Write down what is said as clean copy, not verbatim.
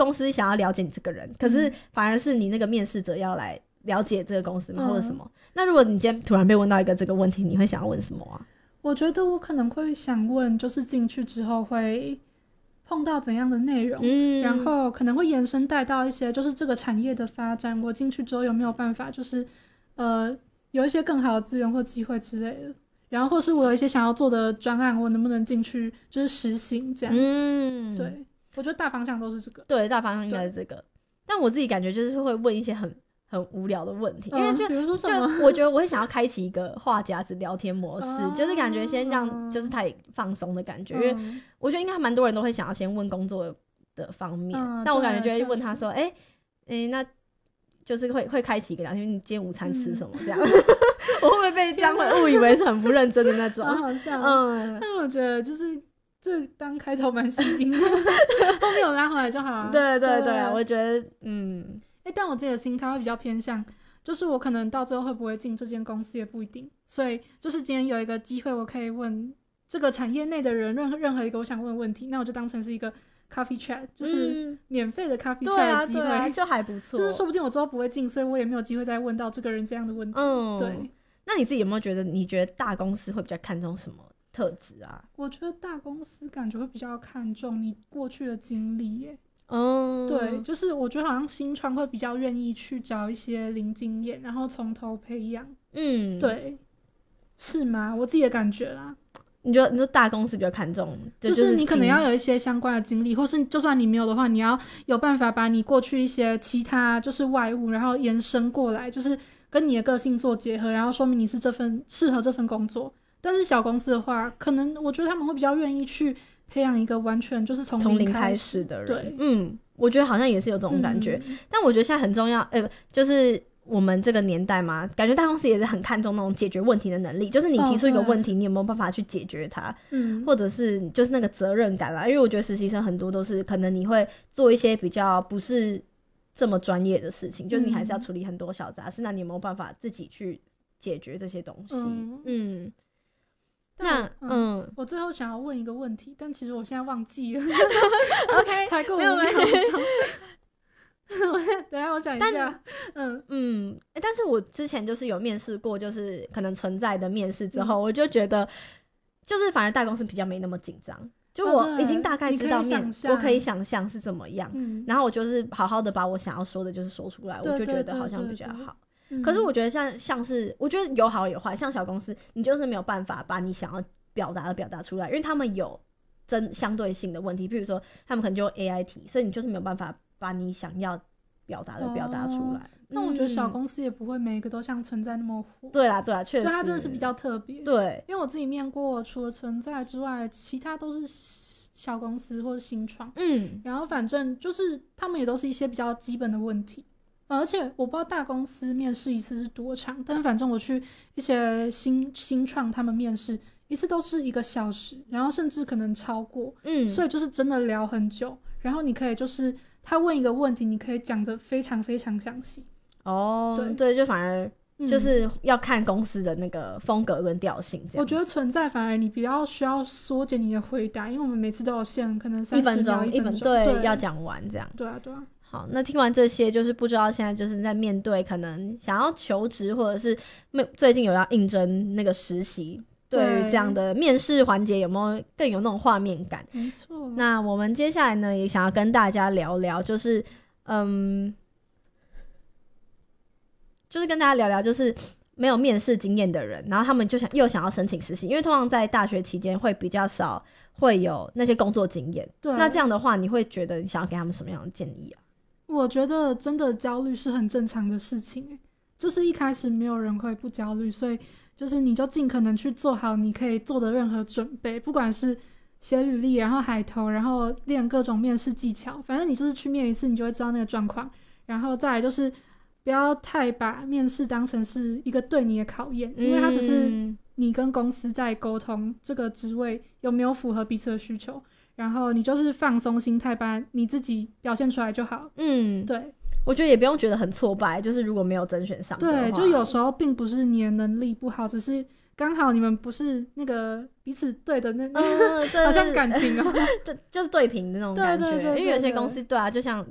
公司想要了解你这个人，可是反而是你那个面试者要来了解这个公司吗？或者什么？那如果你今天突然被问到一个这个问题，你会想要问什么啊？ 我觉得我可能会想问，就是进去之后会碰到怎样的内容，然后可能会延伸带到一些就是这个产业的发展，我进去之后有没有办法就是有一些更好的资源或机会之类的，然后或是我有一些想要做的专案，我能不能进去就是实行这样。对，我觉得大方向都是这个。 对，大方向应该是这个。但我自己感觉就是会问一些很无聊的问题，因为比如说什么， 就我觉得我会想要开启一个话匣子聊天模式，就是感觉先让就是太放松的感觉，因为我觉得应该蛮多人都会想要先问工作的方面，但我感觉就会问他说，那就是会开启一个聊天，你今天午餐吃什么这样。我会不会被这样误以为是很不认真的那种？ 好像，但我觉得就是这当开头蛮吸睛的，后面有拉回来就好。 对对对，我觉得但我自己的心态会比较偏向，就是我可能到最后会不会进这间公司也不一定，所以就是今天有一个机会，我可以问这个产业内的人任何一个我想问的问题，那我就当成是一个 coffee chat， 就是免费的 coffee chat 的机会， 对啊，就还不错。 就是说不定我之后不会进，所以我也没有机会再问到这个人这样的问题。对。 那你自己有没有觉得，你觉得大公司会比较看重什么特质啊？ 我觉得大公司感觉会比较看重你过去的经历耶。对，就是我觉得好像新创会比较愿意去找一些零经验，然后从头培养。对，是吗？我自己的感觉啦。 你说大公司比较看重， 就是你可能要有一些相关的经历，或是就算你没有的话，你要有办法把你过去一些其他就是外物，然后延伸过来，就是跟你的个性做结合，然后说明你是适合这份工作。但是小公司的话，可能我觉得他们会比较愿意去培养一个完全就是从零开始的人。 对， 我觉得好像也是有这种感觉。但我觉得现在很重要，就是我们这个年代嘛，感觉大公司也是很看重那种解决问题的能力，就是你提出一个问题，你有没有办法去解决它，或者是就是那个责任感啦。因为我觉得实习生很多都是可能你会做一些比较不是这么专业的事情，就你还是要处理很多小杂事，那你有没有办法自己去解决这些东西？那我最后想要问一个问题，但其实我现在忘记了。 OK， 才过5秒钟。等一下我想一下。 但是我之前就是有面试过，就是可能存在的面试之后，我就觉得就是反而大公司比较没那么紧张，就我已经大概知道我可以想象是怎么样，然后我就是好好的把我想要说的就是说出来，我就觉得好像比较好。可是我觉得像是我觉得有好有坏，像小公司你就是没有办法把你想要表达的表达出来，因为他们有相对性的问题，比如说他们可能就用 AI 题，所以你就是没有办法把你想要表达的表达出来。 那我觉得小公司也不会每一个都像存在那么火。 对啦，确实， 所以它真的是比较特别。 对， 因为我自己面过，除了存在之外，其他都是小公司或者新创。然后反正就是他们也都是一些比较基本的问题。而且我不知道大公司面试一次是多长，但反正我去一些新创他们面试一次都是1个小时，然后甚至可能超过。所以就是真的聊很久，然后你可以就是他问一个问题，你可以讲得非常非常详细。 对，就反而就是要看公司的那个风格跟调性这样。 我觉得存在反而你比较需要缩减你的回答，因为我们每次都有限可能30秒1分钟， 对，要讲完这样。 对啊。 好，那听完这些，就是不知道现在就是在面对可能想要求职，或者是最近有要应征那个实习，对于这样的面试环节有没有更有那种画面感？ 没错。 那我们接下来呢，也想要跟大家聊聊，就是跟大家聊聊，就是没有面试经验的人，然后他们就又想要申请实习，因为通常在大学期间会比较少会有那些工作经验。对，那这样的话，你会觉得你想要给他们什么样的建议啊？ 我觉得真的焦虑是很正常的事情，就是一开始没有人会不焦虑，所以就是你就尽可能去做好你可以做的任何准备，不管是写履历，然后海投，然后练各种面试技巧，反正你就是去面一次你就会知道那个状况。然后再来就是不要太把面试当成是一个对你的考验，因为它只是你跟公司在沟通这个职位有没有符合彼此的需求，然后你就是放松心态，把你自己表现出来就好。对， 我觉得也不用觉得很挫败，就是如果没有甄选上的话， 对，就有时候并不是你的能力不好，只是刚好你们不是那个彼此对的那好像感情哦， 就是对平的那种感觉。因为有些公司对啊，就像